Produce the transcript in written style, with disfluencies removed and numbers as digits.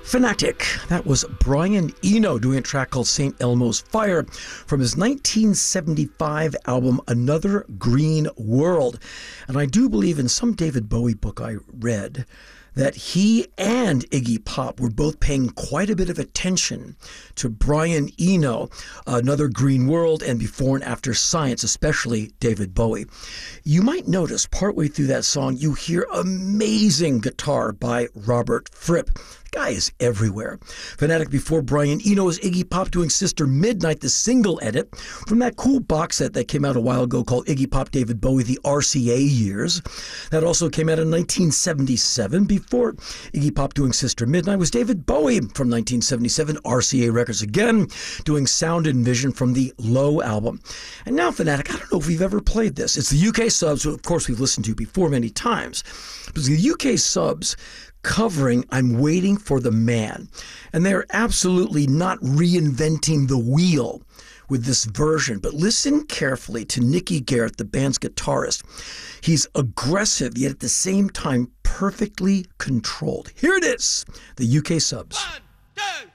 Fanatic. That was Brian Eno doing a track called St. Elmo's Fire from his 1975 album Another Green World. And I do believe in some David Bowie book I read that he and Iggy Pop were both paying quite a bit of attention to Brian Eno, Another Green World, and Before and After Science, especially David Bowie. You might notice partway through that song, you hear amazing guitar by Robert Fripp. The guy is everywhere. Fanatic before Brian Eno is Iggy Pop doing Sister Midnight, the single edit from that cool box set that came out a while ago called Iggy Pop, David Bowie, the RCA Years. That also came out in 1977. Before Iggy Pop doing Sister Midnight was David Bowie from 1977, RCA Records again, doing Sound and Vision from the Low album. And now Fanatic, I don't know if we've ever played this. It's the UK Subs, who of course we've listened to before many times. But the UK Subs covering I'm Waiting for the Man. And they're absolutely not reinventing the wheel with this version. But listen carefully to Nicky Garrett, the band's guitarist. He's aggressive, yet at the same time perfectly controlled. Here it is, the UK Subs. 1, 2,